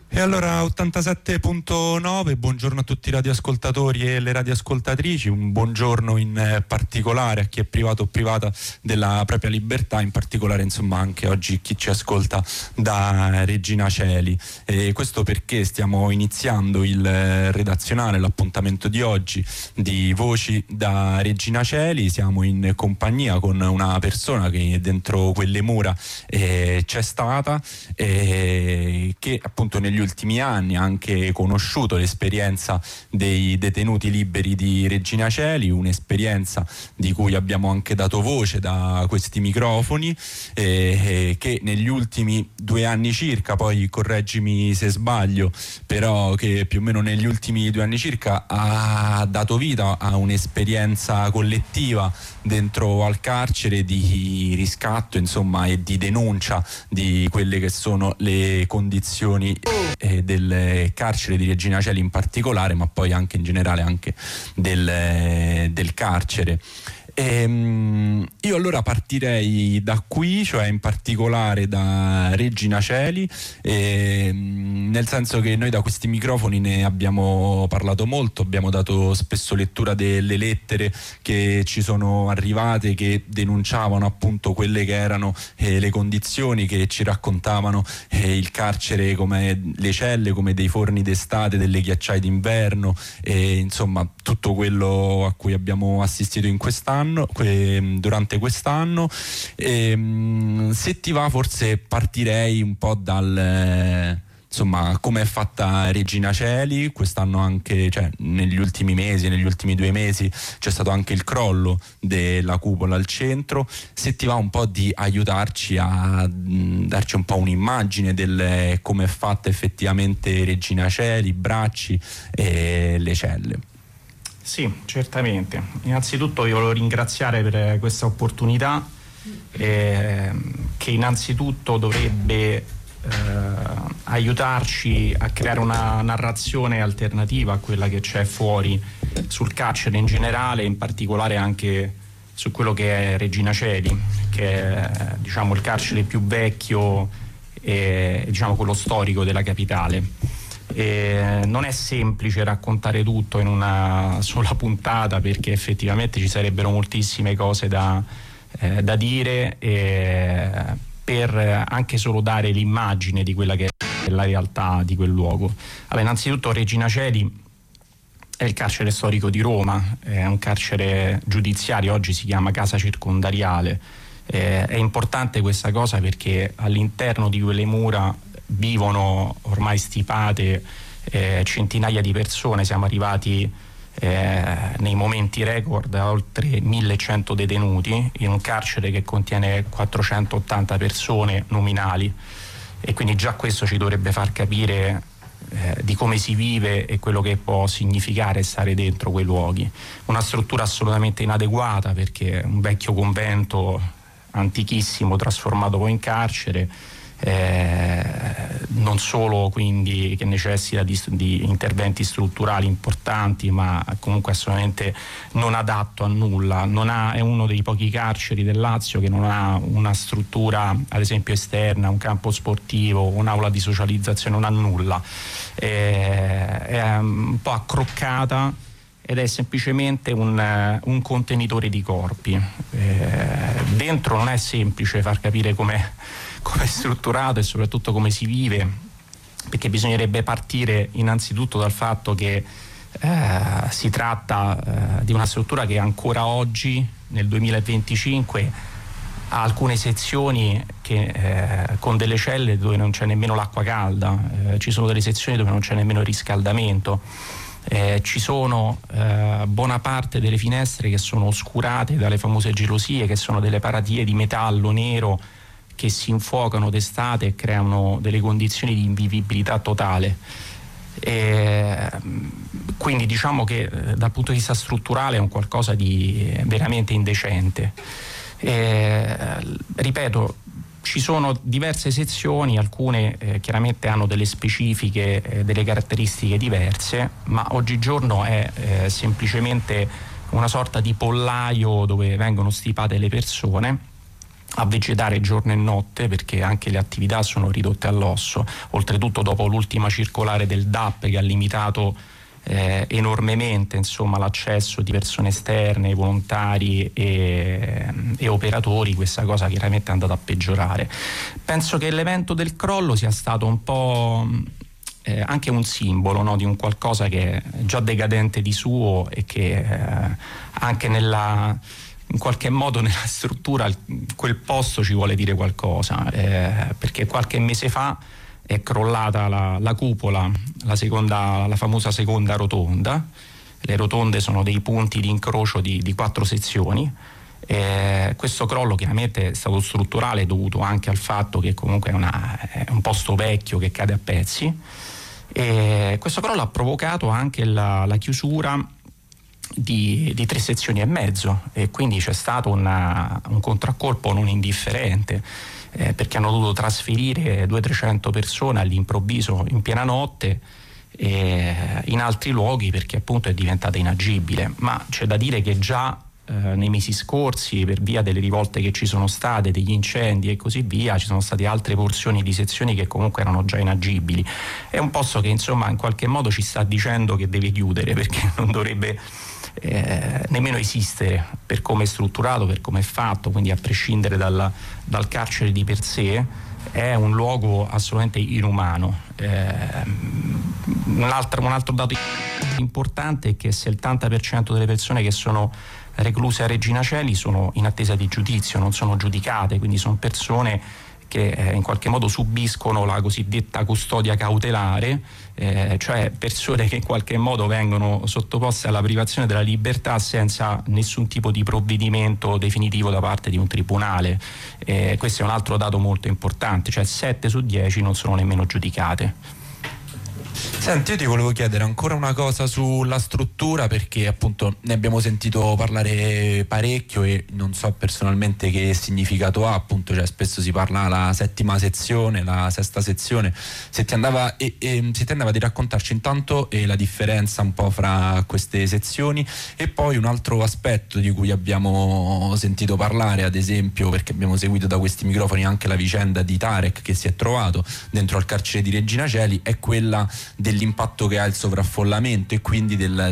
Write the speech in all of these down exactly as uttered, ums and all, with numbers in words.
E allora ottantasette virgola nove, buongiorno a tutti i radioascoltatori e le radioascoltatrici, un buongiorno in particolare a chi è privato o privata della propria libertà, in particolare insomma anche oggi chi ci ascolta da Regina Coeli. E questo perché stiamo iniziando il redazionale, l'appuntamento di oggi di Voci da Regina Coeli. Siamo in compagnia con una persona che dentro quelle mura eh, c'è stata e che appunto negli ultimi anni ha anche conosciuto l'esperienza dei detenuti liberi di Regina Coeli, un'esperienza di cui abbiamo anche dato voce da questi microfoni, eh, che negli ultimi due anni circa, poi correggimi se sbaglio, però che più o meno negli ultimi due anni circa ha dato vita a un'esperienza collettiva dentro al carcere di riscatto, insomma, e di denuncia di quelle che sono le condizioni eh, del carcere di Regina Coeli in particolare, ma poi anche in generale anche del, del carcere. Ehm, io allora partirei da qui, cioè in particolare da Regina Coeli, ehm, nel senso che noi da questi microfoni ne abbiamo parlato molto, abbiamo dato spesso lettura delle lettere che ci sono arrivate, che denunciavano appunto quelle che erano eh, le condizioni, che ci raccontavano eh, il carcere come le celle, come dei forni d'estate, delle ghiacciai d'inverno, e insomma tutto quello a cui abbiamo assistito in quest'anno, durante quest'anno. E, se ti va, forse partirei un po' dal insomma come è fatta Regina Coeli. Quest'anno anche, cioè negli ultimi mesi, negli ultimi due mesi c'è stato anche il crollo della cupola al centro. Se ti va un po' di aiutarci a mh, darci un po' un'immagine del come è fatta effettivamente Regina Coeli, i bracci e le celle. Sì, certamente. Innanzitutto io volevo ringraziare per questa opportunità eh, che innanzitutto dovrebbe eh, aiutarci a creare una narrazione alternativa a quella che c'è fuori sul carcere in generale, in particolare anche su quello che è Regina Coeli, che è diciamo il carcere più vecchio e diciamo quello storico della capitale. E non è semplice raccontare tutto in una sola puntata, perché effettivamente ci sarebbero moltissime cose da, eh, da dire, eh, per anche solo dare l'immagine di quella che è la realtà di quel luogo. Allora, innanzitutto Regina Coeli è il carcere storico di Roma, è un carcere giudiziario, oggi si chiama casa circondariale. Eh, è importante questa cosa perché all'interno di quelle mura vivono ormai stipate eh, centinaia di persone. Siamo arrivati eh, nei momenti record a oltre millecento detenuti in un carcere che contiene quattrocentottanta persone nominali, e quindi già questo ci dovrebbe far capire eh, di come si vive e quello che può significare stare dentro quei luoghi. Una struttura assolutamente inadeguata, perché è un vecchio convento antichissimo trasformato poi in carcere. Eh, non solo quindi che necessita di, di interventi strutturali importanti, ma comunque assolutamente non adatto a nulla. Non ha, è uno dei pochi carceri del Lazio che non ha una struttura ad esempio esterna, un campo sportivo, un'aula di socializzazione, non ha nulla. Eh, è un po' accroccata ed è semplicemente un, un contenitore di corpi. Eh, dentro non è semplice far capire com'è come è strutturato e soprattutto come si vive, perché bisognerebbe partire innanzitutto dal fatto che eh, si tratta eh, di una struttura che ancora oggi nel duemilaventicinque ha alcune sezioni che, eh, con delle celle dove non c'è nemmeno l'acqua calda, eh, ci sono delle sezioni dove non c'è nemmeno il riscaldamento. Eh, ci sono eh, buona parte delle finestre che sono oscurate dalle famose gelosie, che sono delle paratie di metallo nero che si infuocano d'estate e creano delle condizioni di invivibilità totale. E quindi diciamo che eh, dal punto di vista strutturale è un qualcosa di veramente indecente. E, ripeto, ci sono diverse sezioni, alcune eh, chiaramente hanno delle specifiche, eh, delle caratteristiche diverse, ma oggigiorno è eh, semplicemente una sorta di pollaio dove vengono stipate le persone, a vegetare giorno e notte, perché anche le attività sono ridotte all'osso, oltretutto dopo l'ultima circolare del D A P che ha limitato eh, enormemente insomma, l'accesso di persone esterne, volontari e, e operatori. Questa cosa chiaramente è andata a peggiorare. Penso che l'evento del crollo sia stato un po' eh, anche un simbolo, no, di un qualcosa che è già decadente di suo e che eh, anche nella in qualche modo nella struttura quel posto ci vuole dire qualcosa, eh, perché qualche mese fa è crollata la, la cupola, la, seconda, la famosa seconda rotonda. Le rotonde sono dei punti di incrocio di, di quattro sezioni. Eh, questo crollo chiaramente è stato strutturale, dovuto anche al fatto che comunque è, una, è un posto vecchio che cade a pezzi. E questo crollo ha provocato anche la, la chiusura Di, di tre sezioni e mezzo, e quindi c'è stato una, un contraccolpo non indifferente, eh, perché hanno dovuto trasferire duecento trecento persone all'improvviso in piena notte eh, in altri luoghi, perché appunto è diventata inagibile. Ma c'è da dire che già eh, nei mesi scorsi, per via delle rivolte che ci sono state, degli incendi e così via, ci sono state altre porzioni di sezioni che comunque erano già inagibili. È un posto che insomma in qualche modo ci sta dicendo che deve chiudere, perché non dovrebbe Eh, nemmeno esistere per come è strutturato, per come è fatto, quindi a prescindere dal, dal carcere di per sé è un luogo assolutamente inumano. Eh, un, altro, un altro dato importante è che il settanta per cento delle persone che sono recluse a Regina Coeli sono in attesa di giudizio, non sono giudicate, quindi sono persone che eh, in qualche modo subiscono la cosiddetta custodia cautelare, eh, cioè persone che in qualche modo vengono sottoposte alla privazione della libertà senza nessun tipo di provvedimento definitivo da parte di un tribunale. Eh, questo è un altro dato molto importante, cioè sette su dieci non sono nemmeno giudicate. Senti, io ti volevo chiedere ancora una cosa sulla struttura, perché appunto ne abbiamo sentito parlare parecchio e non so personalmente che significato ha, appunto, cioè spesso si parla la settima sezione, la sesta sezione. Se ti andava e, e se ti andava di raccontarci intanto eh, la differenza un po' fra queste sezioni, e poi un altro aspetto di cui abbiamo sentito parlare, ad esempio perché abbiamo seguito da questi microfoni anche la vicenda di Tarek che si è trovato dentro al carcere di Regina Coeli, è quella dell'impatto che ha il sovraffollamento e quindi del,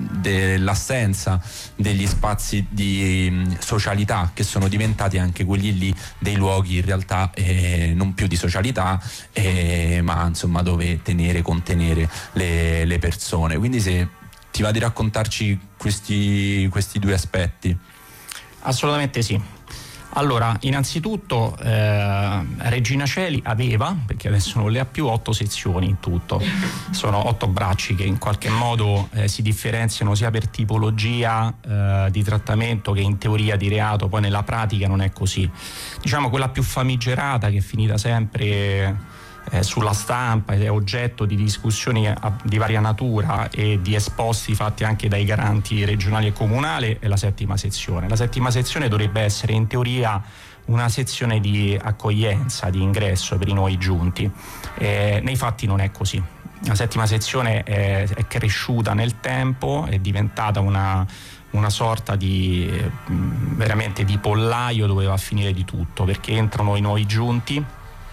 dell'assenza degli spazi di socialità, che sono diventati anche quelli lì dei luoghi in realtà eh, non più di socialità eh, ma insomma dove tenere, contenere le, le persone. Quindi se ti va di raccontarci questi, questi due aspetti. Assolutamente sì. Allora, innanzitutto eh, Regina Coeli aveva, perché adesso non le ha più, otto sezioni in tutto. Sono otto bracci che in qualche modo eh, si differenziano sia per tipologia eh, di trattamento che in teoria di reato, poi nella pratica non è così. Diciamo quella più famigerata, che è finita sempre Eh, sulla stampa ed è oggetto di discussioni a, di varia natura e di esposti fatti anche dai garanti regionali e comunali, è la settima sezione. La settima sezione dovrebbe essere in teoria una sezione di accoglienza, di ingresso per i nuovi giunti. Eh, nei fatti non è così. La settima sezione è, è cresciuta nel tempo, è diventata una una sorta di veramente di pollaio dove va a finire di tutto, perché entrano i nuovi giunti.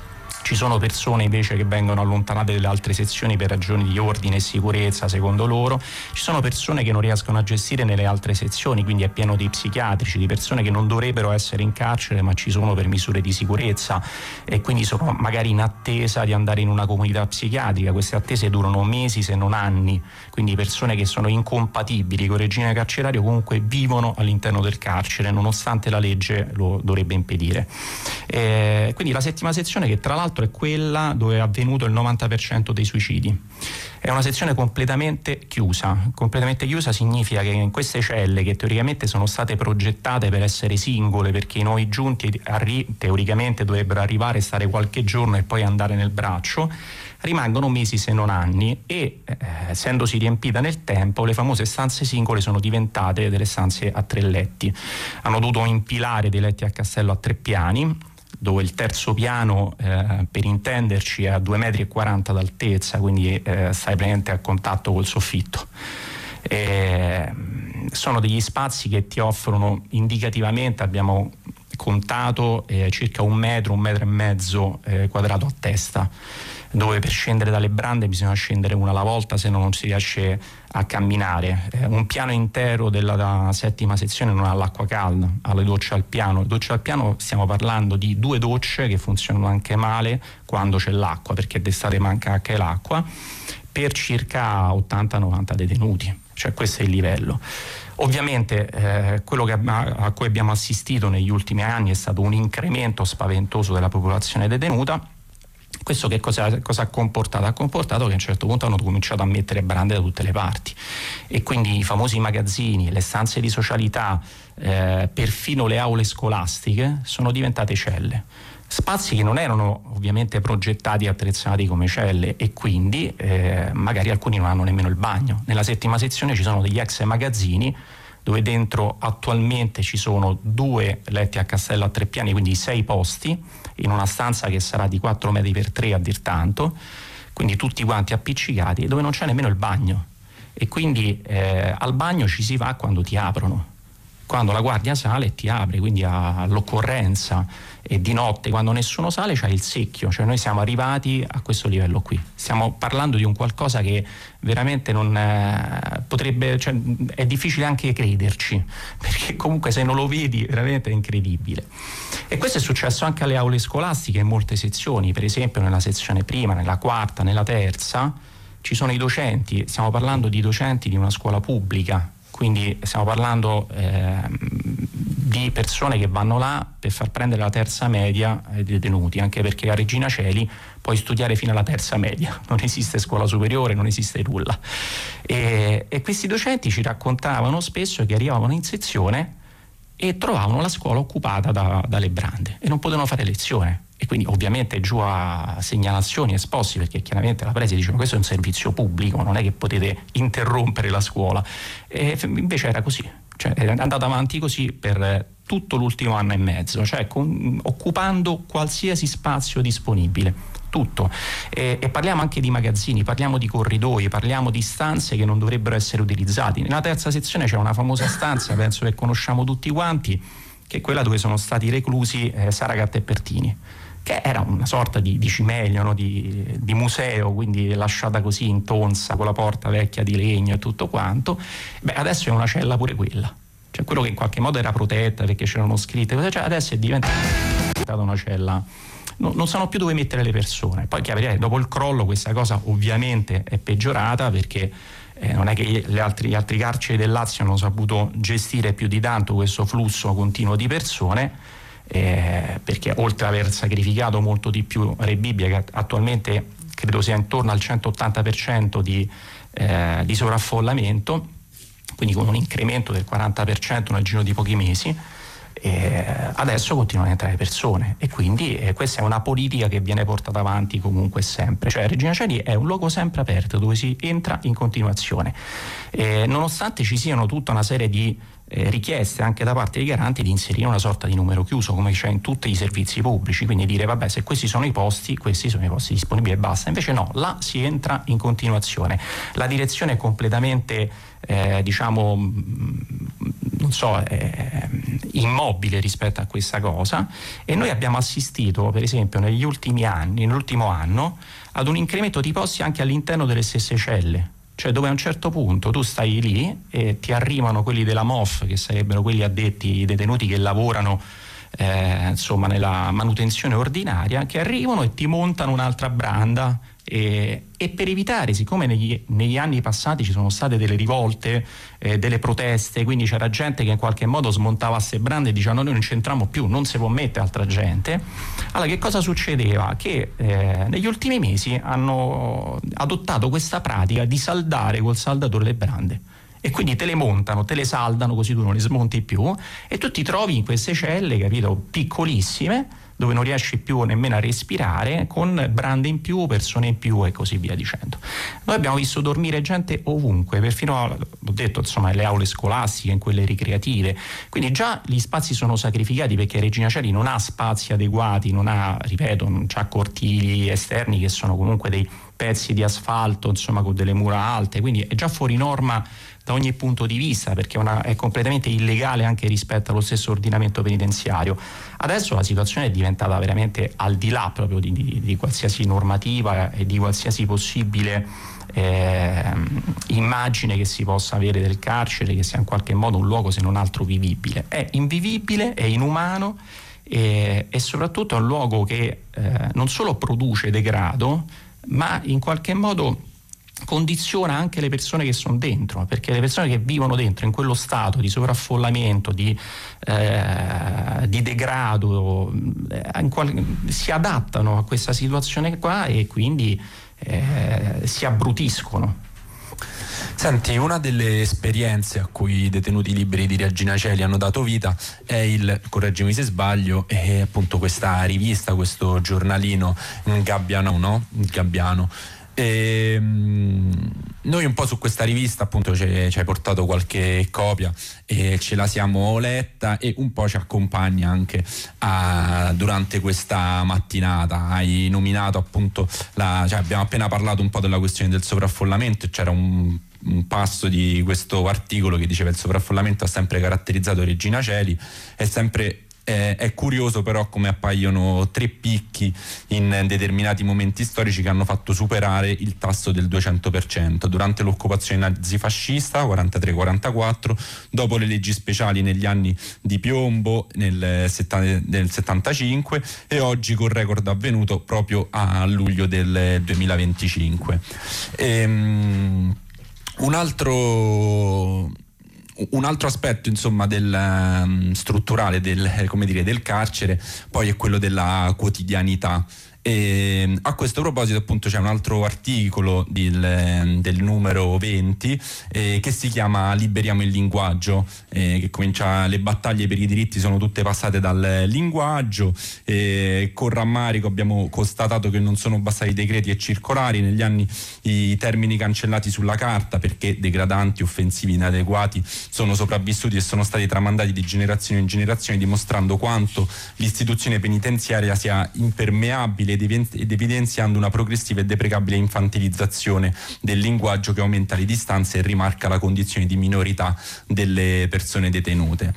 Ci sono persone invece che vengono allontanate dalle altre sezioni per ragioni di ordine e sicurezza, secondo loro. Ci sono persone che non riescono a gestire nelle altre sezioni, quindi è pieno di psichiatrici, di persone che non dovrebbero essere in carcere ma ci sono per misure di sicurezza e quindi sono magari in attesa di andare in una comunità psichiatrica. Queste attese durano mesi se non anni, quindi persone che sono incompatibili con il regime carcerario comunque vivono all'interno del carcere nonostante la legge lo dovrebbe impedire. Eh, quindi la settima sezione, che tra l'altro è quella dove è avvenuto il novanta per cento dei suicidi, è una sezione completamente chiusa. Completamente chiusa significa che in queste celle, che teoricamente sono state progettate per essere singole, perché i nuovi giunti arri- teoricamente dovrebbero arrivare, stare qualche giorno e poi andare nel braccio, rimangono mesi se non anni e eh, essendosi riempita nel tempo, le famose stanze singole sono diventate delle stanze a tre letti. Hanno dovuto impilare dei letti a castello a tre piani, dove il terzo piano, eh, per intenderci, è a due metri e quaranta d'altezza, quindi eh, stai praticamente a contatto col soffitto. E sono degli spazi che ti offrono indicativamente, abbiamo contato eh, circa un metro, un metro e mezzo eh, quadrato a testa, dove per scendere dalle brande bisogna scendere una alla volta, se no non si riesce a camminare. Eh, un piano intero della settima sezione non ha l'acqua calda, ha le docce al piano. Le docce al piano, stiamo parlando di due docce che funzionano anche male quando c'è l'acqua, perché d'estate manca anche l'acqua, per circa ottanta novanta detenuti, cioè questo è il livello. Ovviamente eh, quello che, a cui abbiamo assistito negli ultimi anni è stato un incremento spaventoso della popolazione detenuta. Questo che cosa, cosa ha comportato? Ha comportato che a un certo punto hanno cominciato a mettere brande da tutte le parti, e quindi i famosi magazzini, le stanze di socialità, eh, perfino le aule scolastiche sono diventate celle. Spazi che non erano ovviamente progettati e attrezzati come celle, e quindi eh, magari alcuni non hanno nemmeno il bagno. Nella settima sezione ci sono degli ex magazzini dove dentro attualmente ci sono due letti a castello a tre piani, quindi sei posti in una stanza che sarà di quattro metri per tre a dir tanto, quindi tutti quanti appiccicati, dove non c'è nemmeno il bagno, e quindi eh, al bagno ci si va quando ti aprono, quando la guardia sale e ti apre, quindi all'occorrenza, e di notte quando nessuno sale c'è il secchio. Cioè noi siamo arrivati a questo livello qui, stiamo parlando di un qualcosa che veramente non eh, potrebbe, cioè, è difficile anche crederci, perché comunque se non lo vedi veramente è incredibile. E questo è successo anche alle aule scolastiche in molte sezioni, per esempio nella sezione prima, nella quarta, nella terza ci sono i docenti, stiamo parlando di docenti di una scuola pubblica, quindi stiamo parlando eh, di persone che vanno là per far prendere la terza media ai detenuti, anche perché a Regina Coeli puoi studiare fino alla terza media, non esiste scuola superiore, non esiste nulla. E, e questi docenti ci raccontavano spesso che arrivavano in sezione e trovavano la scuola occupata da, dalle brande e non potevano fare lezione. E quindi ovviamente giù a segnalazioni esposti, perché chiaramente la presi dice: ma questo è un servizio pubblico, non è che potete interrompere la scuola. E invece era così, cioè è andata avanti così per tutto l'ultimo anno e mezzo, cioè con, occupando qualsiasi spazio disponibile, tutto. E, e parliamo anche di magazzini, parliamo di corridoi, parliamo di stanze che non dovrebbero essere utilizzati. Nella terza sezione c'è una famosa stanza, penso che conosciamo tutti quanti, che è quella dove sono stati reclusi eh, Saragat e Pertini, che era una sorta di, di cimelio, no? di, di museo, quindi lasciata così in tonsa con la porta vecchia di legno e tutto quanto. Beh, adesso è una cella pure quella, cioè quello che in qualche modo era protetta perché c'erano scritte, cioè adesso è diventata una cella, no, non sanno più dove mettere le persone. Poi chiaramente dopo il crollo questa cosa ovviamente è peggiorata, perché eh, non è che gli altri, gli altri carceri del Lazio hanno saputo gestire più di tanto questo flusso continuo di persone. Eh, perché oltre ad aver sacrificato molto di più Rebibbia, che attualmente credo sia intorno al centottanta per cento di, eh, di sovraffollamento, quindi con un incremento del quaranta per cento nel giro di pochi mesi, eh, adesso continuano ad entrare persone, e quindi eh, questa è una politica che viene portata avanti comunque sempre. Cioè Regina Coeli è un luogo sempre aperto dove si entra in continuazione, eh, nonostante ci siano tutta una serie di Eh, richieste anche da parte dei garanti di inserire una sorta di numero chiuso, come c'è in tutti i servizi pubblici, quindi dire vabbè, se questi sono i posti, questi sono i posti disponibili e basta. Invece no, là si entra in continuazione, la direzione è completamente eh, diciamo non so eh, immobile rispetto a questa cosa, e noi abbiamo assistito per esempio negli ultimi anni, nell'ultimo anno, ad un incremento di posti anche all'interno delle stesse celle. Cioè dove a un certo punto tu stai lì e ti arrivano quelli della M O F, che sarebbero quelli addetti, i detenuti che lavorano eh, insomma nella manutenzione ordinaria, che arrivano e ti montano un'altra branda, e, e per evitare, siccome negli, negli anni passati ci sono state delle rivolte, eh, delle proteste, quindi c'era gente che in qualche modo smontava queste brande e diceva no, noi non c'entriamo più, non si può mettere altra gente. Allora che cosa succedeva? Che eh, negli ultimi mesi hanno adottato questa pratica di saldare col saldatore le brande, e quindi te le montano, te le saldano così tu non le smonti più, e tu ti trovi in queste celle, capito, piccolissime, dove non riesci più nemmeno a respirare, con brande in più, persone in più e così via dicendo. Noi abbiamo visto dormire gente ovunque, perfino, l'ho detto, insomma, nelle aule scolastiche, in quelle ricreative, quindi già gli spazi sono sacrificati, perché Regina Coeli non ha spazi adeguati, non ha, ripeto, non ha cortili esterni che sono comunque dei pezzi di asfalto, insomma, con delle mura alte, quindi è già fuori norma da ogni punto di vista, perché è, una, è completamente illegale anche rispetto allo stesso ordinamento penitenziario. Adesso la situazione è diventata veramente al di là proprio di, di, di qualsiasi normativa e di qualsiasi possibile eh, immagine che si possa avere del carcere, che sia in qualche modo un luogo se non altro vivibile. È invivibile, è inumano e, e soprattutto è un luogo che eh, non solo produce degrado, ma in qualche modo condiziona anche le persone che sono dentro, perché le persone che vivono dentro in quello stato di sovraffollamento, di, eh, di degrado, eh, in qual- si adattano a questa situazione qua e quindi eh, si abbrutiscono. Senti, una delle esperienze a cui i detenuti liberi di Regina Coeli hanno dato vita è il, correggimi se sbaglio, è appunto questa rivista, questo giornalino Gabbiano, no? Gabbiano. E, mh, noi un po' su questa rivista appunto ci hai portato qualche copia e ce la siamo letta e un po' ci accompagna anche a, durante questa mattinata. Hai nominato appunto la, cioè abbiamo appena parlato un po' della questione del sovraffollamento e c'era un un passo di questo articolo che diceva: il sovraffollamento ha sempre caratterizzato Regina Coeli. È sempre eh, è curioso però come appaiono tre picchi in determinati momenti storici che hanno fatto superare il tasso del duecento per cento durante l'occupazione nazifascista quarantatré quarantaquattro, dopo le leggi speciali negli anni di piombo nel, setta, nel settantacinque e oggi col record avvenuto proprio a luglio del duemilaventicinque. Ehm, Un altro, un altro aspetto insomma del um, strutturale del, come dire, del carcere poi è quello della quotidianità. E a questo proposito appunto c'è un altro articolo del, del numero venti eh, che si chiama Liberiamo il linguaggio, eh, che comincia: le battaglie per i diritti sono tutte passate dal linguaggio, eh, con rammarico abbiamo constatato che non sono bastati decreti e circolari, negli anni i termini cancellati sulla carta perché degradanti, offensivi, inadeguati sono sopravvissuti e sono stati tramandati di generazione in generazione, dimostrando quanto l'istituzione penitenziaria sia impermeabile ed evidenziando una progressiva e deprecabile infantilizzazione del linguaggio che aumenta le distanze e rimarca la condizione di minorità delle persone detenute.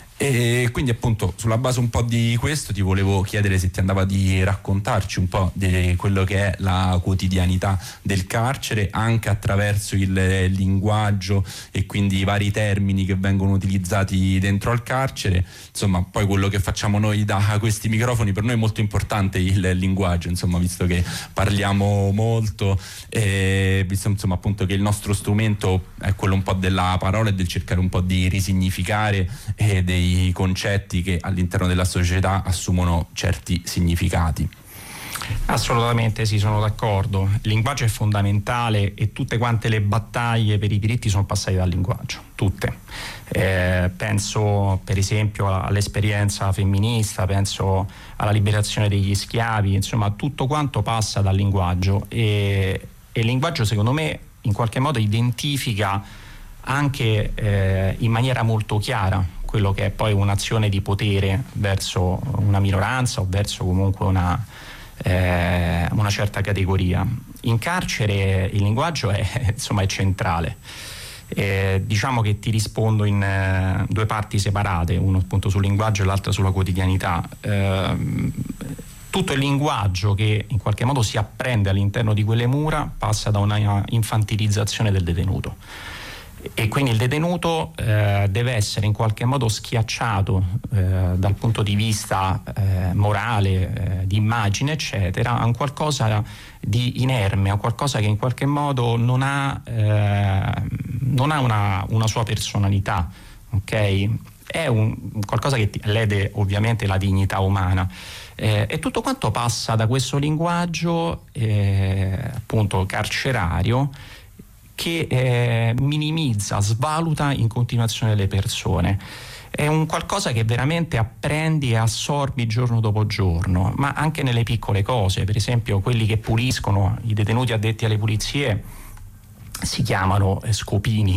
E quindi appunto sulla base un po' di questo ti volevo chiedere se ti andava di raccontarci un po' di quello che è la quotidianità del carcere anche attraverso il linguaggio e quindi i vari termini che vengono utilizzati dentro al carcere. Insomma, poi quello che facciamo noi da questi microfoni, per noi è molto importante il linguaggio, insomma, visto che parliamo molto e visto insomma appunto che il nostro strumento è quello un po' della parola e del cercare un po' di risignificare e dei concetti che all'interno della società assumono certi significati. Assolutamente sì, sono d'accordo. Il linguaggio è fondamentale e tutte quante le battaglie per i diritti sono passate dal linguaggio, tutte. Eh, penso per esempio all'esperienza femminista, penso alla liberazione degli schiavi, insomma tutto quanto passa dal linguaggio e, e il linguaggio secondo me in qualche modo identifica anche eh, in maniera molto chiara quello che è poi un'azione di potere verso una minoranza o verso comunque una, eh, una certa categoria. In carcere il linguaggio è, insomma, è centrale. Eh, diciamo che ti rispondo in eh, due parti separate, uno appunto sul linguaggio e l'altra sulla quotidianità. Eh, tutto il linguaggio che in qualche modo si apprende all'interno di quelle mura passa da una infantilizzazione del detenuto. E quindi il detenuto eh, deve essere in qualche modo schiacciato eh, dal punto di vista eh, morale, eh, di immagine, eccetera, a un qualcosa di inerme, a qualcosa che in qualche modo non ha, eh, non ha una, una sua personalità, ok? È un, qualcosa che lede ovviamente la dignità umana. Eh, e tutto quanto passa da questo linguaggio eh, appunto carcerario che eh, minimizza, svaluta in continuazione le persone. È un qualcosa che veramente apprendi e assorbi giorno dopo giorno, ma anche nelle piccole cose. Per esempio quelli che puliscono, i detenuti addetti alle pulizie si chiamano eh, scopini,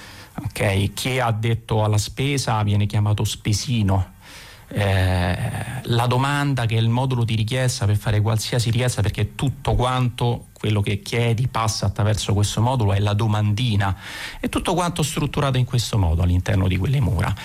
ok? Chi è addetto alla spesa viene chiamato spesino. Eh, la domanda che è il modulo di richiesta per fare qualsiasi richiesta, perché tutto quanto quello che chiedi passa attraverso questo modulo, è la domandina, è tutto quanto strutturato in questo modo all'interno di quelle mura,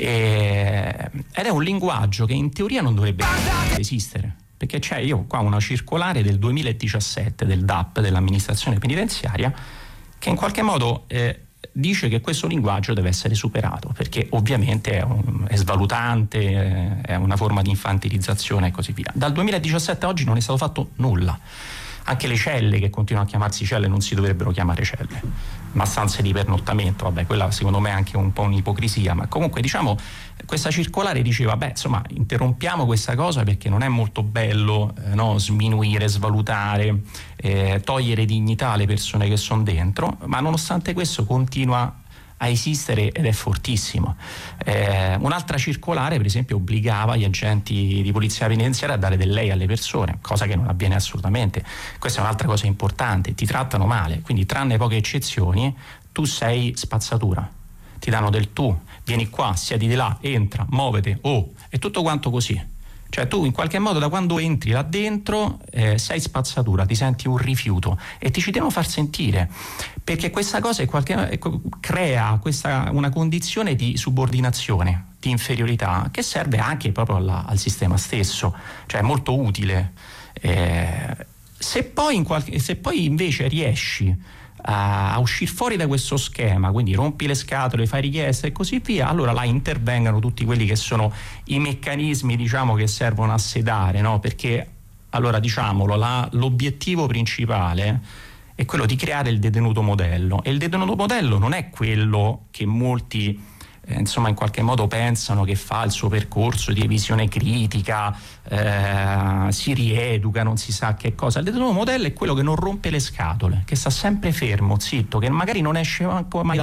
e, ed è un linguaggio che in teoria non dovrebbe esistere, perché c'è io qua una circolare del duemiladiciassette del D A P, dell'amministrazione penitenziaria, che in qualche modo eh, dice che questo linguaggio deve essere superato, perché ovviamente è, un, è svalutante, è una forma di infantilizzazione e così via. Dal duemiladiciassette a oggi non è stato fatto nulla. Anche le celle, che continuano a chiamarsi celle, non si dovrebbero chiamare celle, ma stanze di pernottamento. Vabbè, quella secondo me è anche un po' un'ipocrisia, ma comunque diciamo questa circolare diceva beh insomma interrompiamo questa cosa perché non è molto bello eh, no, sminuire, svalutare, eh, togliere dignità alle persone che sono dentro, ma nonostante questo continua a esistere ed è fortissimo. Eh, un'altra circolare per esempio obbligava gli agenti di polizia penitenziaria a dare del lei alle persone, cosa che non avviene assolutamente. Questa è un'altra cosa importante, ti trattano male, quindi tranne poche eccezioni tu sei spazzatura, ti danno del tu, vieni qua, siedi di là, entra, muovete, oh, è tutto quanto così. Cioè tu in qualche modo da quando entri là dentro eh, sei spazzatura, ti senti un rifiuto e ti ci devono far sentire, perché questa cosa è qualche, crea questa, una condizione di subordinazione, di inferiorità, che serve anche proprio alla, al sistema stesso, cioè è molto utile. Eh, se, poi in qualche, se poi invece riesci a uscire fuori da questo schema, quindi rompi le scatole, fai richieste e così via, allora là intervengano tutti quelli che sono i meccanismi, diciamo, che servono a sedare, no? Perché allora diciamolo, la, l'obiettivo principale è quello di creare il detenuto modello, e il detenuto modello non è quello che molti eh, insomma in qualche modo pensano che fa il suo percorso di revisione critica, eh, si rieduca, non si sa che cosa. Il detenuto modello è quello che non rompe le scatole, che sta sempre fermo, zitto, che magari non esce mai